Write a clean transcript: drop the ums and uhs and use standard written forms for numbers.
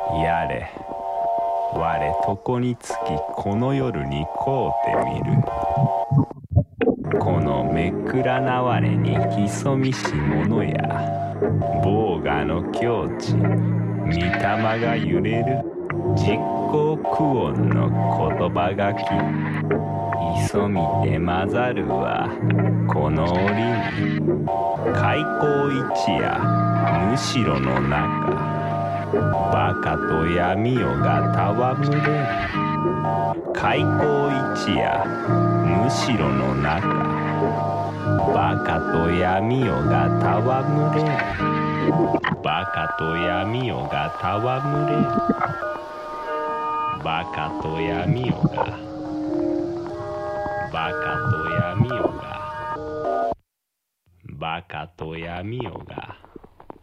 やれ我床につきこの夜にこうてみる。このめくらなわれに潜みし者や防我の境地御霊が揺れる実行苦音の言葉がき潜みて混ざるはこの折に開口一夜むしろの中バカと闇夜が戯れ開口一夜むしろの中バカと闇夜が戯れバカと闇夜が戯れバカと闇夜がバカと闇夜がバカと闇夜が